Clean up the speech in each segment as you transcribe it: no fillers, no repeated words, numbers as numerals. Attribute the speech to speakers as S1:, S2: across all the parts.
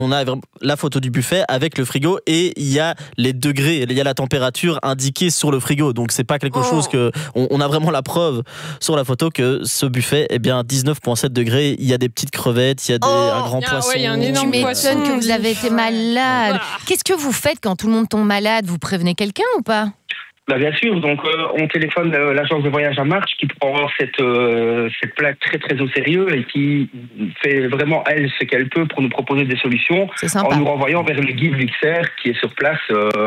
S1: On a la photo du buffet avec le frigo et il y a les degrés, il y a la température indiquée sur le frigo. Donc c'est pas quelque chose que on a vraiment la preuve sur la photo que ce buffet est bien 19,7 degrés. Il y a des petites crevettes, il y a un grand poisson.
S2: Il y a un énorme poisson.
S3: Tu m'étonnes que vous avez été malade. Qu'est-ce que vous faites quand tout le monde tombe malade? Vous prévenez quelqu'un ou pas?
S4: Bien sûr, donc on téléphone l'agence de voyage à Marche qui prend cette plaque très très au sérieux et qui fait vraiment elle ce qu'elle peut pour nous proposer des solutions en nous renvoyant vers le guide Luxair qui est sur place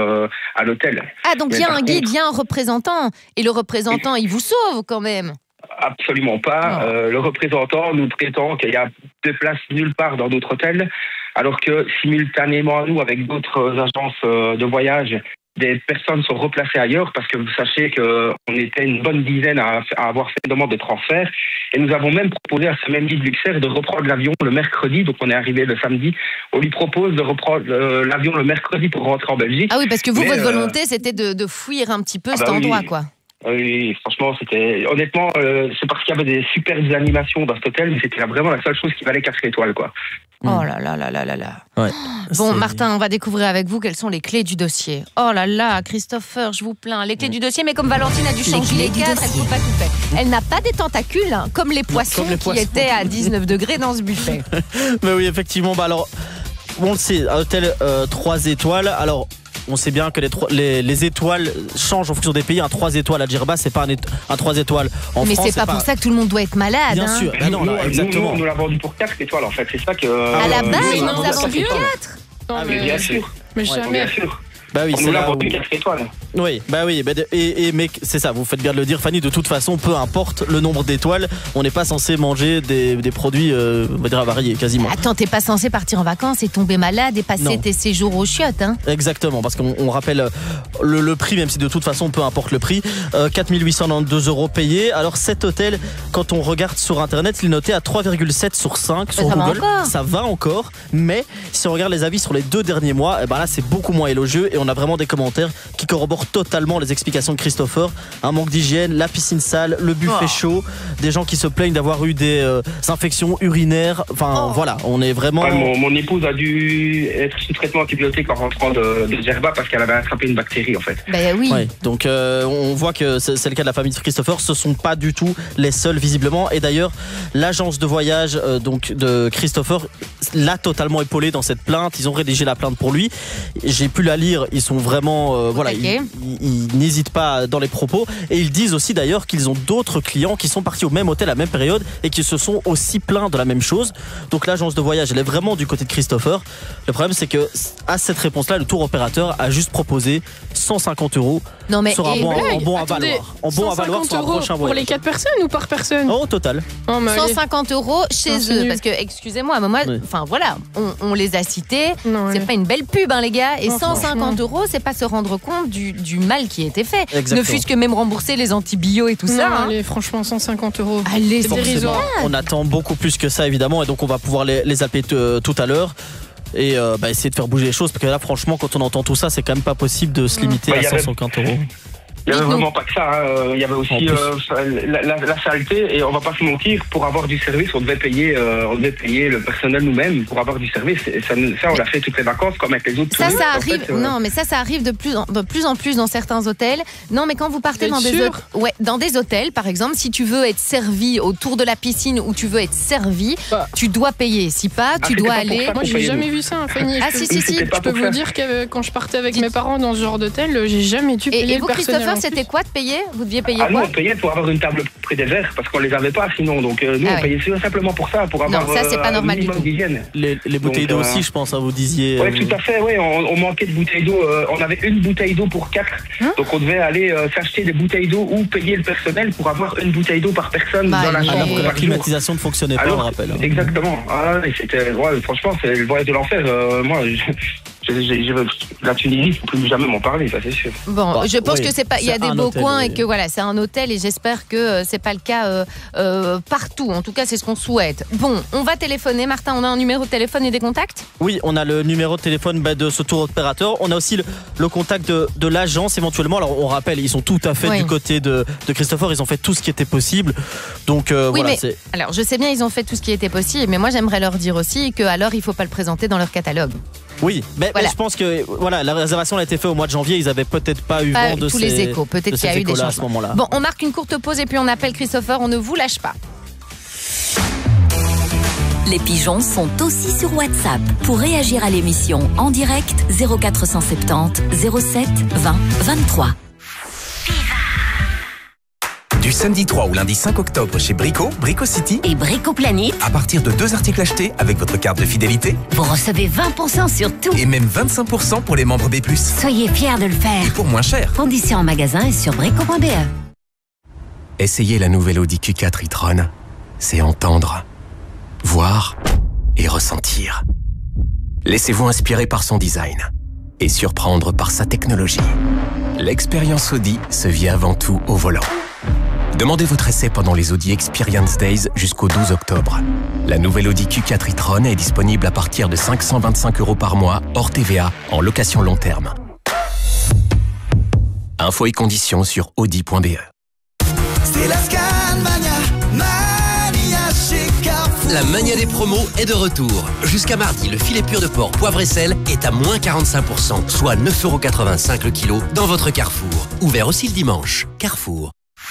S4: à l'hôtel.
S3: Ah donc il y a un guide, il y a un représentant et le représentant il vous sauve quand même?
S4: Absolument pas. Le représentant nous prétend qu'il y a de place nulle part dans notre hôtel alors que simultanément à nous avec d'autres agences de voyage des personnes sont replacées ailleurs parce que vous sachez qu'on était une bonne dizaine à avoir fait une demande de transfert et nous avons même proposé à ce même guide Luxair de reprendre l'avion le mercredi, donc on est arrivé le samedi, on lui propose de reprendre l'avion le mercredi pour rentrer en Belgique.
S3: Ah oui, parce que vous, votre volonté c'était de fuir un petit peu cet endroit quoi.
S4: Oui, franchement, honnêtement, c'est parce qu'il y avait des super animations dans cet hôtel, mais c'était vraiment la seule chose qui valait 4 étoiles, quoi.
S3: Oh là là là là là là.
S1: Ouais,
S3: bon, Martin, on va découvrir avec vous quelles sont les clés du dossier. Oh là là, Christopher, je vous plains. Les clés du dossier, mais comme Valentine a dû changer les cadres, elle ne peut pas tout faire. Elle n'a pas des tentacules, hein, comme les poissons qui étaient à 19 degrés dans ce buffet.
S1: Mais oui, effectivement. Alors, on le sait, un hôtel 3 étoiles. Alors, on sait bien que les étoiles changent en fonction des pays. Un 3 étoiles à Djerba, c'est pas un 3 étoiles en
S3: mais
S1: France.
S3: Mais c'est pas pour ça que tout le monde doit être malade.
S1: Bien sûr.
S4: Exactement. Nous, on l'a vendu pour 4 étoiles en fait. C'est ça que.
S3: À la base, on nous a vendu 4.
S4: Mais bien sûr.
S2: Mais jamais.
S4: Bien sûr.
S1: Bah oui,
S4: on nous l'a vendu 4 étoiles.
S1: Oui, bah oui, mais c'est ça, vous faites bien de le dire, Fanny. De toute façon, peu importe le nombre d'étoiles, on n'est pas censé manger des produits, on va dire, avariés, quasiment.
S3: Attends, t'es pas censé partir en vacances et tomber malade et passer tes séjours aux chiottes, hein?
S1: Exactement, parce qu'on rappelle le prix, même si de toute façon, peu importe le prix, 4 892 € payés. Alors cet hôtel, quand on regarde sur Internet, il est noté à 3,7 sur 5 sur Google. Ça va encore, mais si on regarde les avis sur les 2 derniers mois, et ben là, c'est beaucoup moins élogieux et on a vraiment des commentaires qui corroborent totalement les explications de Christopher. Un manque d'hygiène, la piscine sale, le buffet chaud, des gens qui se plaignent d'avoir eu des infections urinaires. Enfin voilà, on est vraiment.
S4: Ouais, mon épouse a dû être sous traitement antibiotique en rentrant de Djerba parce qu'elle avait attrapé une bactérie en fait.
S3: Ben oui.
S1: Ouais, donc on voit que c'est le cas de la famille de Christopher. Ce sont pas du tout les seuls visiblement. Et d'ailleurs, l'agence de voyage donc de Christopher l'a totalement épaulé dans cette plainte. Ils ont rédigé la plainte pour lui. J'ai pu la lire. Ils sont vraiment voilà, ils n'hésitent pas dans les propos et ils disent aussi d'ailleurs qu'ils ont d'autres clients qui sont partis au même hôtel à la même période et qui se sont aussi plaints de la même chose. Donc l'agence de voyage, elle est vraiment du côté de Christopher. Le problème, c'est que à cette réponse-là, le tour opérateur a juste proposé 150 € sur un bon à valoir. En bon à valoir sur un prochain voyage.
S2: Pour les 4 personnes ou par personne?
S1: Au total.
S3: 150 € chez eux. Parce que, excusez-moi, mais moi, enfin voilà, on les a cités. C'est pas une belle pub, hein, les gars. Et 150 €, c'est pas se rendre compte du mal qui a été fait.
S1: Exactement.
S3: Ne fût-ce que même rembourser les antibiotiques et tout ça.
S2: Allez, franchement, 150 €.
S3: Allez,
S2: c'est dérisoire.
S1: On attend beaucoup plus que ça, évidemment, et donc on va pouvoir les appeler tout à l'heure. Et essayer de faire bouger les choses, parce que là, franchement, quand on entend tout ça, c'est quand même pas possible de se limiter à 150 €.
S4: Il n'y avait vraiment pas que ça. Hein. Il y avait aussi la saleté. Et on va pas se mentir, pour avoir du service, on devait payer le personnel nous-mêmes pour avoir du service. Et ça on l'a fait toutes les vacances, comme avec les autres.
S3: Ça arrive. Non, mais ça arrive de plus en plus dans certains hôtels. Non, mais quand vous partez dans des hôtels, par exemple, si tu veux être servi autour de la piscine ou tu veux être servi, tu dois payer. Si pas, tu dois aller.
S2: Moi, j'ai jamais vu ça, Fanny.
S3: Si.
S2: Je peux vous dire que quand je partais avec mes parents dans ce genre d'hôtel, j'ai jamais dû payer le personnel. C'était quoi de payer? Vous deviez payer quoi?
S4: Nous, on payait pour avoir une table près des verres, parce qu'on les avait pas sinon. Donc nous, on payait simplement pour ça, pour avoir
S3: c'est pas normal
S4: un minimum d'hygiène.
S1: Les bouteilles d'eau aussi, je pense, vous disiez.
S4: Oui, tout à fait. Ouais, on manquait de bouteilles d'eau. On avait une bouteille d'eau pour 4. Donc on devait aller s'acheter des bouteilles d'eau ou payer le personnel pour avoir une bouteille d'eau par personne dans la chambre.
S1: Alors que la climatisation ne fonctionnait pas, on rappelle.
S4: Exactement. C'était, franchement, c'est le voyage de l'enfer. Moi, La Tunisie, il ne faut plus jamais m'en parler, ça c'est sûr.
S3: Bon, je pense que c'est pas. Il y a des beaux coins et que voilà, c'est un hôtel et j'espère que c'est pas le cas partout. En tout cas, c'est ce qu'on souhaite. Bon, on va téléphoner. Martin, on a un numéro de téléphone et des contacts ?
S1: Oui, on a le numéro de téléphone de ce tour opérateur. On a aussi le contact de l'agence éventuellement. Alors on rappelle, ils sont tout à fait du côté de Christopher. Ils ont fait tout ce qui était possible. Donc voilà.
S3: Mais, alors je sais bien, ils ont fait tout ce qui était possible, mais moi j'aimerais leur dire aussi que alors il faut pas le présenter dans leur catalogue.
S1: Oui, mais je pense que la réservation a été faite au mois de janvier. Ils avaient peut-être pas eu vent de
S3: tous les échos. Peut-être qu'il y a eu des changements à ce moment-là. Bon, on marque une courte pause et puis on appelle Christopher. On ne vous lâche pas.
S5: Les pigeons sont aussi sur WhatsApp. Pour réagir à l'émission en direct, 0470 07 20 23.
S6: Du samedi 3 au lundi 5 octobre chez Brico City
S5: et Brico Planet.
S6: À partir de 2 articles achetés avec votre carte de fidélité,
S5: vous recevez 20% sur tout.
S6: Et même 25% pour les membres B+.
S5: Soyez fiers de le faire.
S6: Et pour moins cher.
S5: Conditions en magasin et sur brico.be.
S6: Essayez la nouvelle Audi Q4 e-tron. C'est entendre, voir et ressentir. Laissez-vous inspirer par son design et surprendre par sa technologie. L'expérience Audi se vit avant tout au volant. Demandez votre essai pendant les Audi Experience Days jusqu'au 12 octobre. La nouvelle Audi Q4 e-tron est disponible à partir de 525 € par mois, hors TVA, en location long terme. Infos et conditions sur audi.be.
S7: C'est la Scanmania, Mania chez Carrefour.
S8: La mania des promos est de retour. Jusqu'à mardi, le filet pur de porc poivre et sel est à moins 45%, soit 9,85 € le kilo dans votre Carrefour. Ouvert aussi le dimanche. Carrefour.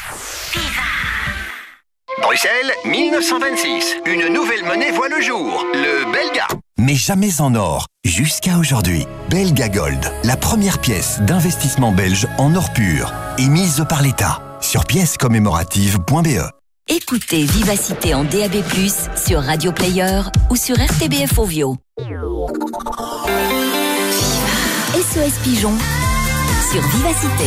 S9: Bruxelles, 1926. Une nouvelle monnaie voit le jour, le Belga.
S10: Mais jamais en or, jusqu'à aujourd'hui. Belga Gold, la première pièce d'investissement belge en or pur, émise par l'État. Sur piècescommémoratives.be.
S5: Écoutez Vivacité en DAB+, sur Radio Player ou sur RTBF Ovio. SOS Pigeon sur Vivacité.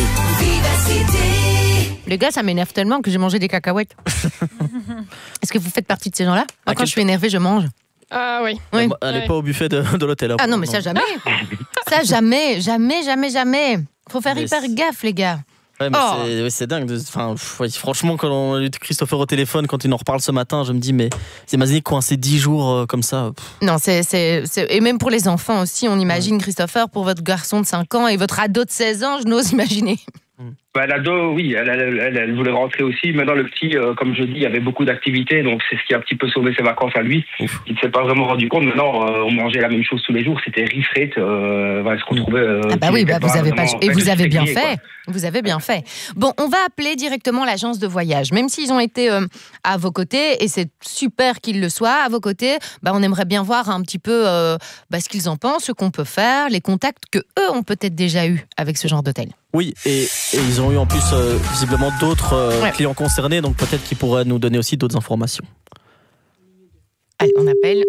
S3: Les gars, ça m'énerve tellement que j'ai mangé des cacahuètes. Est-ce que vous faites partie de ces gens-là ? Quand je suis énervée, je mange.
S2: Ah oui.
S1: Elle n'est pas au buffet de l'hôtel.
S3: Ah non, mais ça jamais. Ça jamais. Faut faire hyper gaffe, les gars.
S1: Ouais, mais c'est dingue. Franchement, quand on a eu Christopher au téléphone, quand il en reparle ce matin, je me dis, mais c'est imaginé coincé 10 jours comme ça.
S3: Non, et même pour les enfants aussi, on imagine Christopher, pour votre garçon de 5 ans et votre ado de 16 ans, je n'ose imaginer.
S4: L'ado, oui, elle voulait rentrer aussi. Maintenant, le petit, comme je dis, il y avait beaucoup d'activités, donc c'est ce qui a un petit peu sauvé ses vacances à lui. Ouf. Il ne s'est pas vraiment rendu compte. Maintenant, on mangeait la même chose tous les jours. C'était riz frit. Elle se retrouvait.
S3: Vous avez bien fait. Vous avez bien fait. Bon, on va appeler directement l'agence de voyage. Même s'ils ont été à vos côtés, et c'est super qu'ils le soient, à vos côtés, on aimerait bien voir un petit peu ce qu'ils en pensent, ce qu'on peut faire, les contacts qu'eux ont peut-être déjà eu avec ce genre d'hôtel.
S1: Oui, et ils ont eu en plus visiblement d'autres clients concernés, donc peut-être qu'ils pourraient nous donner aussi d'autres informations.
S3: Allez, on appelle.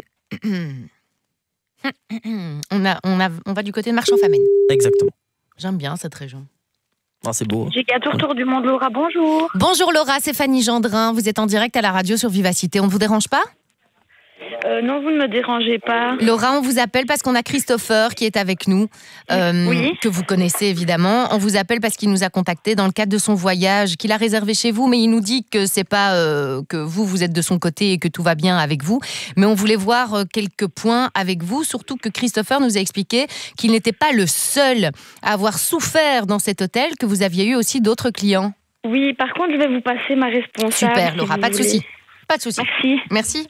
S3: On va du côté de Marchand-Famenne.
S1: Exactement.
S3: J'aime bien cette région.
S1: Ah, c'est beau.
S11: J'ai gâteau Tour du monde, Laura, bonjour.
S3: Bonjour Laura, c'est Fanny Gendrin. Vous êtes en direct à la radio sur Vivacité. On ne vous dérange pas ?
S11: Non, vous ne me dérangez pas.
S3: Laura, on vous appelle parce qu'on a Christopher qui est avec nous, que vous connaissez évidemment. On vous appelle parce qu'il nous a contacté dans le cadre de son voyage qu'il a réservé chez vous, mais il nous dit que c'est pas que vous êtes de son côté et que tout va bien avec vous. Mais on voulait voir quelques points avec vous, surtout que Christopher nous a expliqué qu'il n'était pas le seul à avoir souffert dans cet hôtel, que vous aviez eu aussi d'autres clients.
S11: Oui, par contre, je vais vous passer ma responsable.
S3: Super, Laura, pas de souci. Pas de souci. Merci.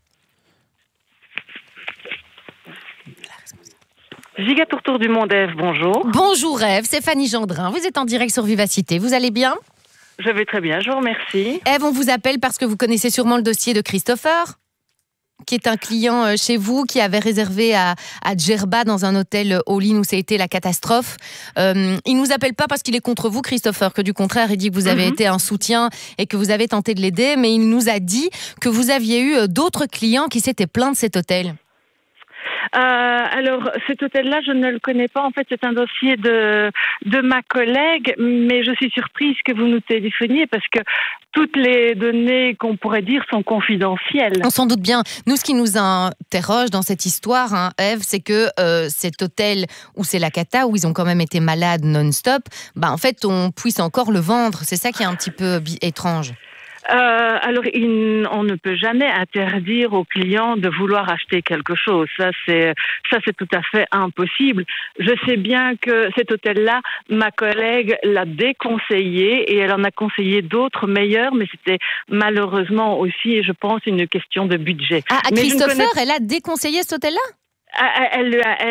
S12: Giga Tour du monde, Ève, bonjour.
S3: Bonjour Ève, c'est Fanny Gendrin. Vous êtes en direct sur Vivacité. Vous allez bien ?
S12: Je vais très bien, je vous remercie.
S3: Ève, on vous appelle parce que vous connaissez sûrement le dossier de Christopher, qui est un client chez vous, qui avait réservé à Djerba dans un hôtel all-in où ça a été la catastrophe. Il nous appelle pas parce qu'il est contre vous, Christopher, que du contraire, il dit que vous avez été un soutien et que vous avez tenté de l'aider, mais il nous a dit que vous aviez eu d'autres clients qui s'étaient plaints de cet hôtel.
S12: Alors, cet hôtel-là, je ne le connais pas. En fait, c'est un dossier de ma collègue, mais je suis surprise que vous nous téléphoniez parce que toutes les données qu'on pourrait dire sont confidentielles.
S3: On s'en doute bien. Nous, ce qui nous interroge dans cette histoire, hein, Ève, c'est que cet hôtel où c'est la cata, où ils ont quand même été malades non-stop, en fait, on puisse encore le vendre. C'est ça qui est un petit peu étrange.
S12: Alors, on ne peut jamais interdire aux clients de vouloir acheter quelque chose. Ça, c'est tout à fait impossible. Je sais bien que cet hôtel-là, ma collègue l'a déconseillé et elle en a conseillé d'autres meilleurs, mais c'était malheureusement aussi, je pense, une question de budget.
S3: Ah, à Christopher, elle a déconseillé cet hôtel-là ?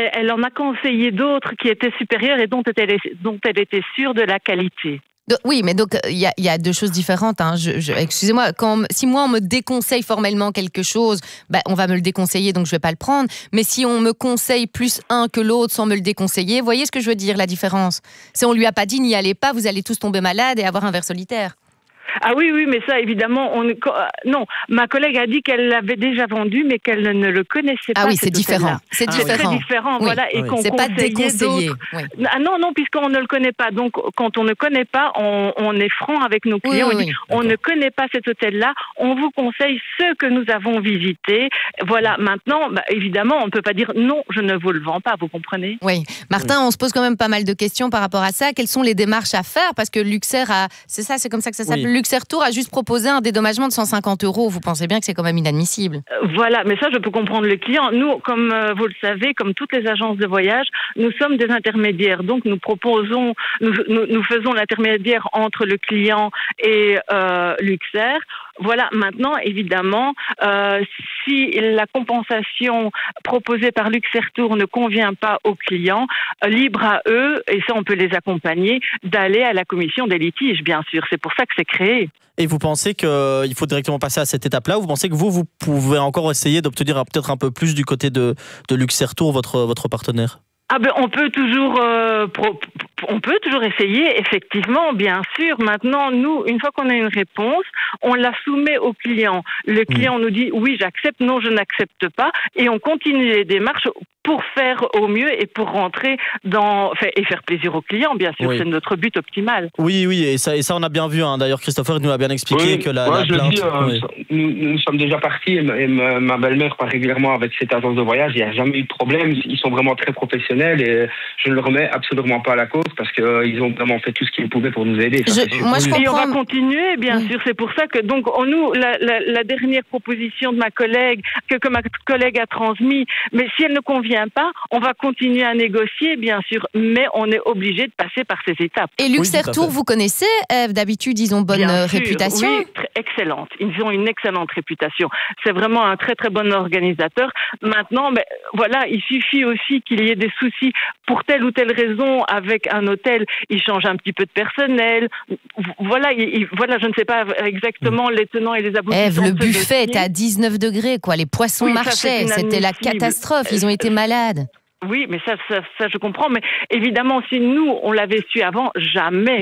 S12: Elle en a conseillé d'autres qui étaient supérieurs et dont elle était sûre de la qualité.
S3: Oui, mais donc il y a deux choses différentes. Hein. Excusez-moi, si moi on me déconseille formellement quelque chose, on va me le déconseiller, donc je vais pas le prendre. Mais si on me conseille plus un que l'autre sans me le déconseiller, vous voyez ce que je veux dire, la différence ? Si on lui a pas dit n'y allez pas, vous allez tous tomber malades et avoir un ver solitaire.
S12: Ah oui, mais ça, évidemment, non. Ma collègue a dit qu'elle l'avait déjà vendu, mais qu'elle ne le connaissait pas.
S3: Ah oui, c'est différent.
S12: C'est très différent,
S3: oui,
S12: voilà. Et qu'on
S3: c'est pas déconseillé.
S12: Oui. Ah non, puisqu'on ne le connaît pas. Donc, quand on ne connaît pas, on est franc avec nos clients. On ne connaît pas cet hôtel-là. On vous conseille ceux que nous avons visités. Voilà. Maintenant, évidemment, on ne peut pas dire non, je ne vous le vends pas. Vous comprenez ?
S3: Oui. Martin, on se pose quand même pas mal de questions par rapport à ça. Quelles sont les démarches à faire ? Parce que Luxair c'est comme ça que ça s'appelle. Luxair Tour a juste proposé un dédommagement de 150 €. Vous pensez bien que c'est quand même inadmissible.
S12: Voilà, mais ça, je peux comprendre les clients. Nous, comme vous le savez, comme toutes les agences de voyage, nous sommes des intermédiaires. Donc, nous faisons l'intermédiaire entre le client et Luxair. Voilà, maintenant, évidemment, si la compensation proposée par Luxair Tour ne convient pas aux clients, libre à eux, et ça on peut les accompagner, d'aller à la commission des litiges, bien sûr. C'est pour ça que c'est créé.
S1: Et vous pensez qu'il faut directement passer à cette étape-là, ou vous pensez que vous pouvez encore essayer d'obtenir peut-être un peu plus du côté de Luxair Tour, votre partenaire ?
S12: On peut toujours essayer, effectivement, bien sûr. Maintenant, nous, une fois qu'on a une réponse, on la soumet au client. Le client nous dit oui, j'accepte, non, je n'accepte pas, et on continue les démarches pour faire au mieux et pour rentrer et faire plaisir aux clients, bien sûr. C'est notre but optimal.
S1: Oui, et ça on a bien vu. Hein. D'ailleurs, Christopher nous a bien expliqué que la plainte...
S4: Nous sommes déjà partis, et ma belle-mère part régulièrement avec cette agence de voyage. Il n'y a jamais eu de problème. Ils sont vraiment très professionnels et je ne le remets absolument pas à la cause parce qu'ils ont vraiment fait tout ce qu'ils pouvaient pour nous aider.
S12: Et on va continuer, bien sûr. C'est pour ça que, donc, la dernière proposition de ma collègue, que ma collègue a transmise, mais si elle ne convient pas, on va continuer à négocier, bien sûr, mais on est obligé de passer par ces étapes.
S3: Et Luxair Tour, vous connaissez, Ève, d'habitude, ils ont bonne réputation.
S12: Oui, excellente. Ils ont une excellente réputation. C'est vraiment un très, très bon organisateur. Maintenant, voilà, il suffit aussi qu'il y ait des soucis pour telle ou telle raison avec un hôtel. Il change un petit peu de personnel. Voilà, je ne sais pas exactement les tenants et les aboutissants.
S3: Ève, le buffet était à 19 degrés, quoi. Les poissons marchaient. C'était la catastrophe. Ils ont été malades.
S12: Oui, mais ça, je comprends. Mais évidemment, si nous, on l'avait su avant, jamais,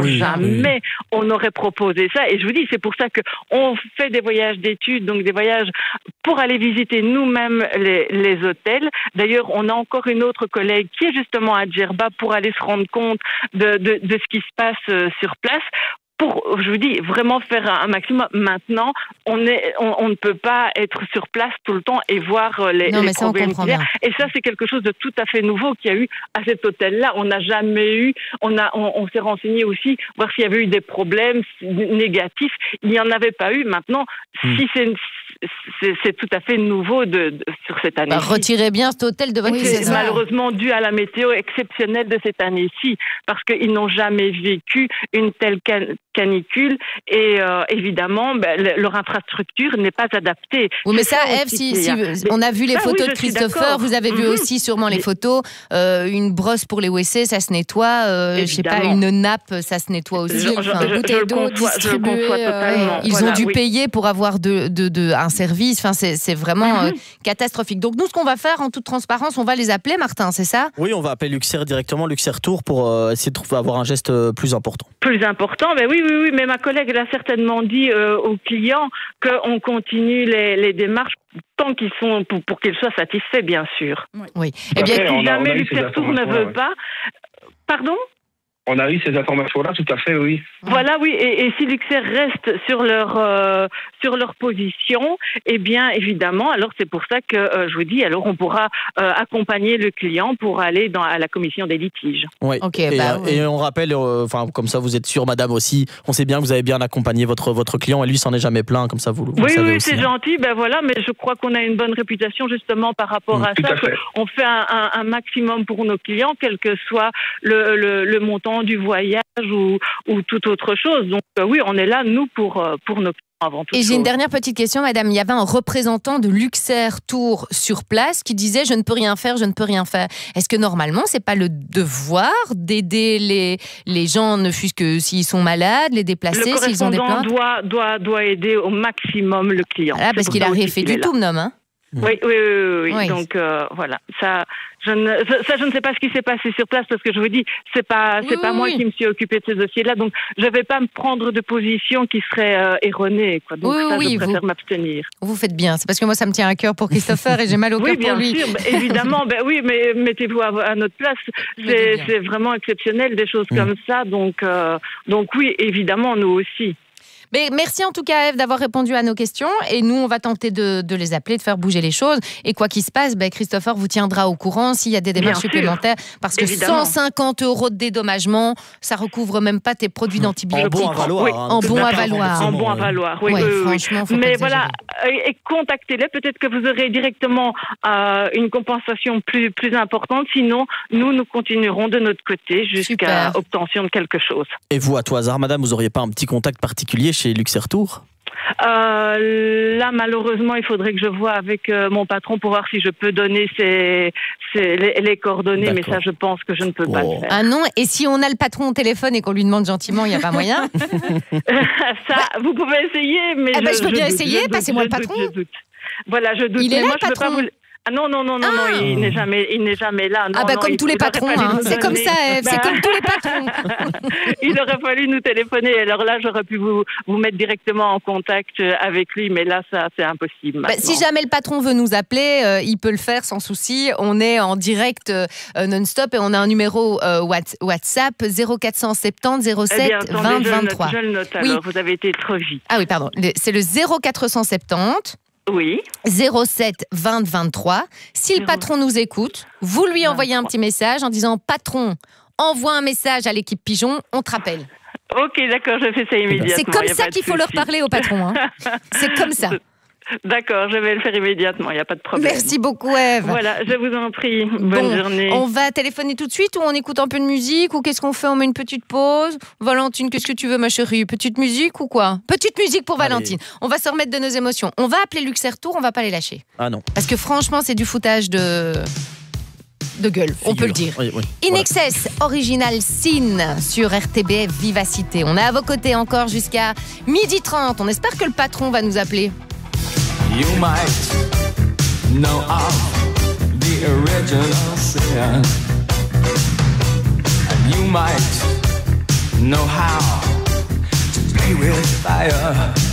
S12: on aurait proposé ça. Et je vous dis, c'est pour ça qu'on fait des voyages d'études, donc des voyages pour aller visiter nous-mêmes les hôtels. D'ailleurs, on a encore une autre collègue qui est justement à Djerba pour aller se rendre compte de ce qui se passe sur place. Pour, je vous dis, vraiment faire un maximum. Maintenant, on ne peut pas être sur place tout le temps et voir les problèmes qu'il y a. Et ça, c'est quelque chose de tout à fait nouveau qu'il y a eu à cet hôtel-là. On n'a jamais eu, on s'est renseigné aussi, voir s'il y avait eu des problèmes négatifs. Il n'y en avait pas eu. Maintenant, si c'est tout à fait nouveau sur cette année.
S3: Retirez bien cet hôtel de votre
S12: C'est malheureusement dû à la météo exceptionnelle de cette année-ci, parce qu'ils n'ont jamais vécu une telle canicule et évidemment leur infrastructure n'est pas adaptée.
S3: Oui, mais ça, Ève, on a vu les photos de Christopher, vous avez vu aussi sûrement les photos, une brosse pour les WC, ça se nettoie, je sais pas, une nappe, ça se nettoie aussi,
S2: bouteille d'eau distribuée.
S12: Totalement.
S3: Ils ont dû payer pour avoir un service. Enfin, c'est vraiment catastrophique. Donc nous, ce qu'on va faire en toute transparence, on va les appeler, Martin, c'est ça ?
S1: Oui, on va appeler Luxair directement, Luxair Tour, pour essayer avoir un geste plus important.
S12: Plus important, ben oui, mais ma collègue elle a certainement dit aux clients qu'on continue les démarches tant qu'ils sont pour qu'ils soient satisfaits, bien sûr.
S3: Oui.
S12: Eh bien, si jamais Luxair Tour ne veut pas, pardon ?
S4: On a eu ces informations-là, tout à fait, oui.
S12: Voilà, oui. Et si Luxair reste sur leur position, eh bien, évidemment, alors c'est pour ça que je vous dis, alors on pourra accompagner le client pour aller à la commission des litiges.
S1: Oui. Okay, et on rappelle, comme ça, vous êtes sûre, madame aussi, on sait bien que vous avez bien accompagné votre client et lui s'en est jamais plaint, comme ça vous le savez aussi.
S12: Oui, c'est gentil, ben voilà, mais je crois qu'on a une bonne réputation justement par rapport à ça. On fait un maximum pour nos clients, quel que soit le montant du voyage ou toute autre chose. Donc oui, on est là, nous, pour nos clients avant tout.
S3: Et j'ai une dernière petite question, madame. Il y avait un représentant de Luxair Tour sur place qui disait « je ne peux rien faire, je ne peux rien faire ». Est-ce que normalement, c'est pas le devoir d'aider les gens, ne fût-ce que s'ils sont malades, les déplacer, s'ils ont des plaintes ?
S12: Le correspondant doit aider au maximum le client.
S3: Voilà, parce qu'il a rien fait du tout, l'homme, hein.
S12: Oui. Donc voilà, ça je ne sais pas ce qui s'est passé sur place parce que je vous dis c'est pas moi qui me suis occupée de ce dossier-là, donc je vais pas me prendre de position qui serait erronée, quoi. Donc je préfère m'abstenir.
S3: Vous faites bien, c'est parce que moi ça me tient à cœur pour Christopher et j'ai mal au cœur pour lui.
S12: Oui, bien sûr, évidemment, oui, mais mettez-vous à notre place, c'est vraiment exceptionnel des choses comme ça, donc oui, évidemment nous aussi.
S3: Mais merci en tout cas, Ève, d'avoir répondu à nos questions. Et nous, on va tenter de les appeler, de faire bouger les choses. Et quoi qu'il se passe, Christopher vous tiendra au courant s'il y a des démarches supplémentaires. Parce que évidemment. 150 € de dédommagement, ça recouvre même pas tes produits d'antibiotiques.
S1: En bon à valoir.
S3: Oui. En bon à valoir.
S12: Oui. Franchement, faut mais voilà, et contactez-les. Peut-être que vous aurez directement une compensation plus importante. Sinon, nous continuerons de notre côté jusqu'à obtention de quelque chose.
S1: Et vous, à tout hasard, madame, vous auriez pas un petit contact particulier chez Luxair Tour ?
S12: Là, malheureusement, il faudrait que je voie avec mon patron pour voir si je peux donner les coordonnées. D'accord. Mais ça, je pense que je ne peux pas le faire.
S3: Ah non, et si on a le patron au téléphone et qu'on lui demande gentiment, il n'y a pas moyen?
S12: Ça, vous pouvez essayer, mais
S3: je peux bien essayer, passez-moi le patron.
S12: Je doute. Voilà, je doute.
S3: Il est là, le patron?
S12: Ah non, il n'est jamais là. Non,
S3: comme tous les patrons, c'est comme ça, c'est comme tous les patrons.
S12: Il aurait fallu nous téléphoner, alors là, j'aurais pu vous mettre directement en contact avec lui, mais là, ça, c'est impossible.
S3: Si jamais le patron veut nous appeler, il peut le faire sans souci. On est en direct non-stop et on a un numéro WhatsApp 0470 07 20 23.
S12: Je le note alors, vous avez été trop vite.
S3: Ah oui, pardon, c'est le 0470
S12: oui.
S3: 07 20 23. Si le patron nous écoute, vous lui envoyez un petit message en disant « Patron, envoie un message à l'équipe Pigeon, on te rappelle ».
S12: Ok, d'accord, je fais ça immédiatement.
S3: C'est comme ça qu'il faut leur parler au patron. Hein. C'est comme ça.
S12: D'accord, je vais le faire immédiatement, il n'y a pas de problème.
S3: Merci beaucoup, Ève.
S12: Voilà, je vous en prie. Bonne journée.
S3: On va téléphoner tout de suite ou on écoute un peu de musique ou qu'est-ce qu'on fait? On met une petite pause. Valentine, qu'est-ce que tu veux, ma chérie? Petite musique ou quoi? Petite musique pour Valentine. On va se remettre de nos émotions. On va appeler Luxair Tour, on va pas les lâcher.
S1: Ah non.
S3: Parce que franchement, c'est du foutage de gueule, on peut le dire.
S1: Oui.
S3: In Excess, original Sin sur RTBF Vivacité. On est à vos côtés encore jusqu'à 12h30. On espère que le patron va nous appeler.
S13: You might know of the original sin. And you might know how to play with fire.